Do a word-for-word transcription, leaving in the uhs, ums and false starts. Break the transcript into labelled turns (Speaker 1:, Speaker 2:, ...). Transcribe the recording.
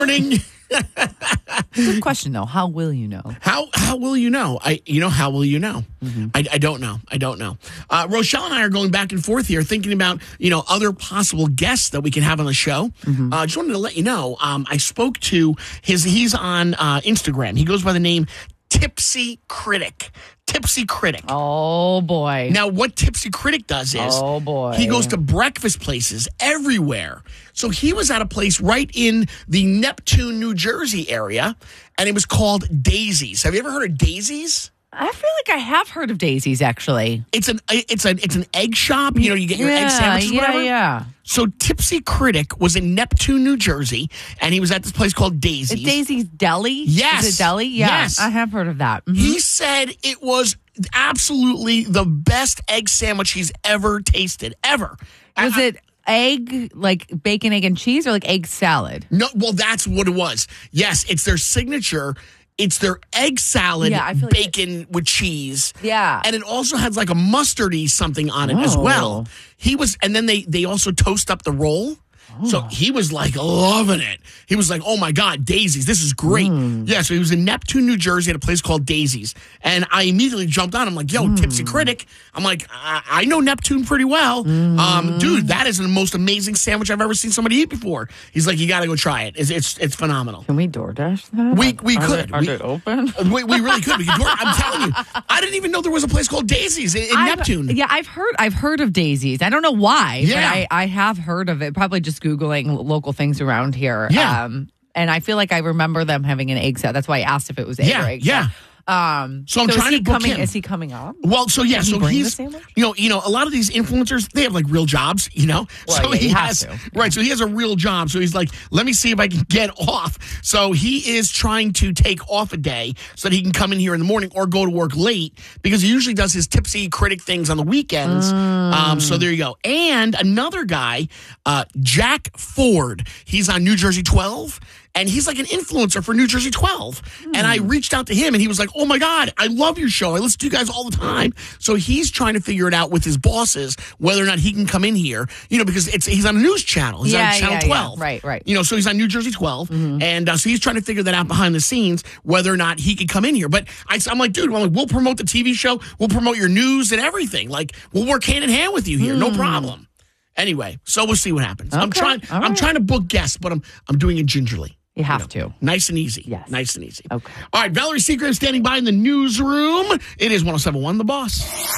Speaker 1: Morning.
Speaker 2: Good question, though. How will you know?
Speaker 1: How how will you know? I you know how will you know?
Speaker 2: Mm-hmm.
Speaker 1: I, I don't know. I don't know. Uh, Rochelle and I are going back and forth here, thinking about you know other possible guests that we can have on the show. Mm-hmm. Uh, just wanted to let you know. Um, I spoke to his. He's on uh, Instagram. He goes by the name Tipsy Critic. Tipsy Critic.
Speaker 2: Oh, boy.
Speaker 1: Now, what Tipsy Critic does is
Speaker 2: oh boy.
Speaker 1: he goes to breakfast places everywhere. So he was at a place right in the Neptune, New Jersey area, and it was called Daisy's. Have you ever heard of Daisy's?
Speaker 2: I feel like I have heard of Daisy's, actually.
Speaker 1: It's an it's an it's an egg shop. You know, you get your
Speaker 2: yeah,
Speaker 1: egg sandwiches,
Speaker 2: yeah,
Speaker 1: whatever.
Speaker 2: yeah.
Speaker 1: So Tipsy Critic was in Neptune, New Jersey, and he was at this place called Daisy's.
Speaker 2: Is Daisy's Deli?
Speaker 1: Yes.
Speaker 2: Is it Deli? Yeah,
Speaker 1: Yes.
Speaker 2: I have heard of that. Mm-hmm.
Speaker 1: He said it was absolutely the best egg sandwich he's ever tasted, ever.
Speaker 2: Was
Speaker 1: I-
Speaker 2: it egg, like bacon, egg, and cheese, or like egg salad?
Speaker 1: No, well, that's what it was. Yes, it's their signature. It's their egg salad,
Speaker 2: Yeah, I feel like
Speaker 1: bacon with cheese.
Speaker 2: Yeah.
Speaker 1: And it also has like a mustardy something on it as
Speaker 2: Oh.
Speaker 1: well. He was, and then they they also toast up the roll. So he was like loving it. He was like, oh my God, Daisy's. This is great.
Speaker 2: Mm.
Speaker 1: Yeah, so he was in Neptune, New Jersey at a place called Daisy's. And I immediately jumped on. I'm like, yo,
Speaker 2: Mm.
Speaker 1: Tipsy Critic. I'm like, I, I know Neptune pretty well.
Speaker 2: Mm.
Speaker 1: Um, dude, that is the most amazing sandwich I've ever seen somebody eat before. He's like, you got to go try it. It's, it's it's phenomenal.
Speaker 2: Can we DoorDash that?
Speaker 1: We we
Speaker 2: are
Speaker 1: could.
Speaker 2: They, are
Speaker 1: we,
Speaker 2: they open?
Speaker 1: We, we really could. We could. I'm telling you, I didn't even know there was a place called Daisy's in, in
Speaker 2: I've-
Speaker 1: Neptune.
Speaker 2: Yeah, I've heard. I've heard of Daisy's. I don't know why,
Speaker 1: Yeah.
Speaker 2: but I, I have heard of it. Probably just googling local things around here.
Speaker 1: Yeah.
Speaker 2: Um, and I feel like I remember them having an egg salad. That's why I asked if it was egg
Speaker 1: Yeah,
Speaker 2: or egg.
Speaker 1: yeah.
Speaker 2: Um,
Speaker 1: So I'm
Speaker 2: is
Speaker 1: trying
Speaker 2: he
Speaker 1: to book
Speaker 2: coming,
Speaker 1: him.
Speaker 2: Is he coming up?
Speaker 1: Well, so yeah,
Speaker 2: Can he
Speaker 1: so
Speaker 2: bring the
Speaker 1: he's
Speaker 2: sandwich?
Speaker 1: you know, you know, a lot of these influencers, they have like real jobs, you know.
Speaker 2: Well,
Speaker 1: so
Speaker 2: yeah,
Speaker 1: he
Speaker 2: he
Speaker 1: has
Speaker 2: has to.
Speaker 1: right, so he has a real job. So he's like, let me see if I can get off. So he is trying to take off a day so that he can come in here in the morning or go to work late because he usually does his Tipsy Critic things on the weekends.
Speaker 2: Mm.
Speaker 1: Um, so there you go. And another guy, uh, Jack Ford, he's on New Jersey twelve. And he's like an influencer for New Jersey twelve. Mm. And I reached out to him and he was like, oh my God, I love your show. I listen to you guys all the time. So he's trying to figure it out with his bosses, whether or not he can come in here, you know, because it's he's on a news channel. He's
Speaker 2: Yeah,
Speaker 1: on Channel
Speaker 2: yeah, yeah.
Speaker 1: twelve.
Speaker 2: Right, right.
Speaker 1: You know, so he's on New Jersey twelve. Mm-hmm. And uh, so he's trying to figure that out behind the scenes, whether or not he could come in here. But I, I'm like, dude, I'm like, we'll promote the T V show. We'll promote your news and everything. Like, we'll work hand in hand with you here. Mm. No problem. Anyway, so we'll see what happens.
Speaker 2: Okay.
Speaker 1: I'm trying
Speaker 2: All
Speaker 1: I'm
Speaker 2: right.
Speaker 1: trying to book guests, but I'm I'm doing it gingerly.
Speaker 2: You have to.
Speaker 1: Nice and easy.
Speaker 2: Yes.
Speaker 1: Nice and easy.
Speaker 2: Okay.
Speaker 1: All right, Valerie Seagram standing by in the newsroom. It is one oh seven point one The Boss.